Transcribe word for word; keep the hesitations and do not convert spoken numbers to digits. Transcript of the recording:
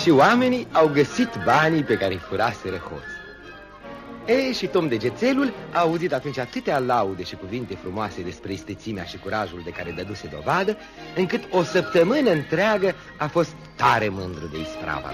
și oamenii au găsit banii pe care îi furaseră hoții. E, și Tom Degețelul a auzit atunci atâtea laude și cuvinte frumoase despre istețimea și curajul de care dăduse dovadă, încât o săptămână întreagă a fost tare mândru de isprava.